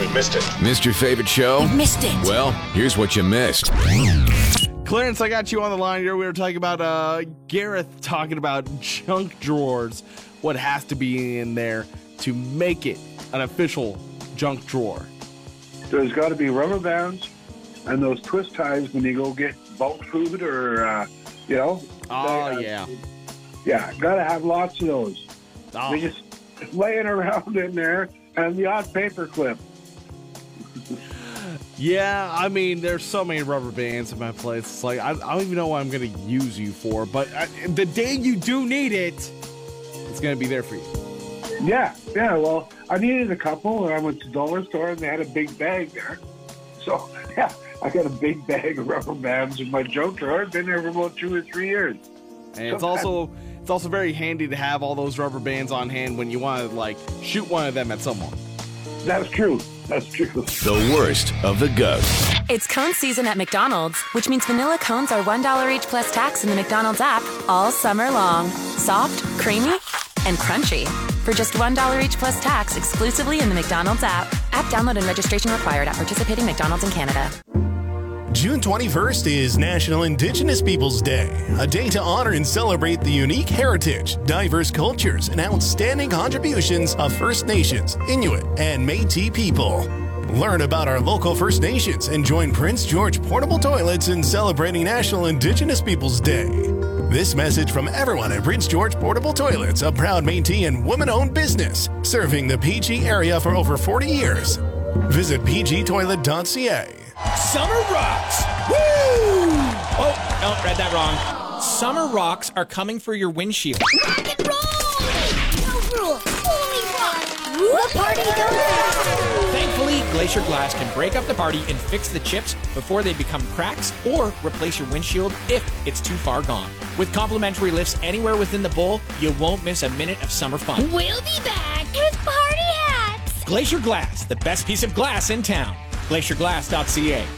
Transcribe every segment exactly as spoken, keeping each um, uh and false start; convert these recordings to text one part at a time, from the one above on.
You missed it. Missed your favorite show? You missed it. Well, here's what you missed. Clarence, I got you on the line here. We were talking about uh, Gareth talking about junk drawers, what has to be in there to make it an official junk drawer. There's got to be rubber bands and those twist ties when you go get bulk food or, uh, you know. Oh, they, uh, yeah. Yeah, got to have lots of those. Oh. They just laying around in there, and the odd paper clip. Yeah, I mean, there's so many rubber bands in my place. It's like, I, I don't even know what I'm going to use you for, but I, the day you do need it, it's going to be there for you. Yeah, yeah, well, I needed a couple, and I went to the dollar store, and they had a big bag there. So, yeah, I got a big bag of rubber bands in my junk drawer. I've been there for about two or three years. And it's also it's also very handy to have all those rubber bands on hand when you want to, like, shoot one of them at someone. That's true. That's true. The worst of the goat. It's cone season at McDonald's, which means vanilla cones are one dollar each plus tax in the McDonald's app all summer long. Soft, creamy, and crunchy. For just one dollar each plus tax exclusively in the McDonald's app. App download and registration required at participating McDonald's in Canada. June twenty-first is National Indigenous Peoples Day, a day to honor and celebrate the unique heritage, diverse cultures, and outstanding contributions of First Nations, Inuit, and Métis people. Learn about our local First Nations and join Prince George Portable Toilets in celebrating National Indigenous Peoples Day. This message from everyone at Prince George Portable Toilets, a proud Métis and woman-owned business, serving the P G area for over forty years. Visit p g toilet dot c a. Summer rocks! Woo! Oh, no, read that wrong. Summer rocks are coming for your windshield. Rock and roll! No rules, only rock! What party goes? Thankfully, Glacier Glass can break up the party and fix the chips before they become cracks or replace your windshield if it's too far gone. With complimentary lifts anywhere within the bowl, you won't miss a minute of summer fun. We'll be back with party hats! Glacier Glass, the best piece of glass in town. glacier glass dot c a.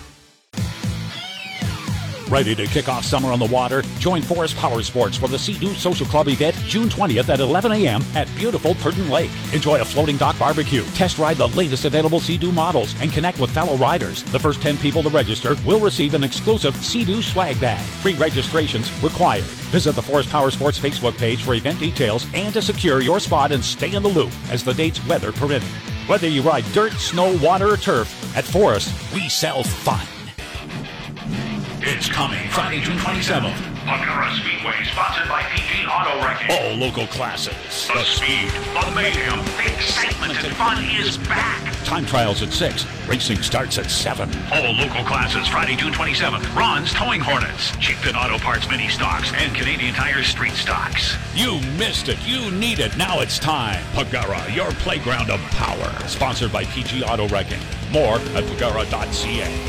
Ready to kick off summer on the water? Join Forest Power Sports for the Sea-Doo Social Club event June twentieth at eleven a.m. at beautiful Purton Lake. Enjoy a floating dock barbecue, test ride the latest available Sea-Doo models, and connect with fellow riders. The first ten people to register will receive an exclusive Sea-Doo swag bag. Pre-registrations required. Visit the Forest Power Sports Facebook page for event details and to secure your spot and stay in the loop as the date's weather permitting. Whether you ride dirt, snow, water, or turf, at Forest, we sell fun. It's coming Friday, June twenty-seventh. Pagara Speedway, sponsored by P G Auto Wrecking. All local classes. The speed, the mayhem, the excitement and fun is back. Time trials at six. Racing starts at seven. All local classes, Friday, June twenty-seventh. Ron's Towing Hornets, Cheap Fit Auto Parts Mini Stocks, and Canadian Tire Street Stocks. You missed it. You need it. Now it's time. Pagara, your playground of power. Sponsored by P G Auto Wrecking. More at pagara dot c a.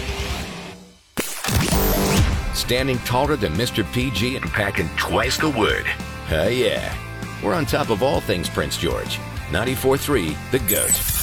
Standing taller than Mister P G and packing twice the wood. Oh yeah. We're on top of all things Prince George. ninety-four point three The Goat.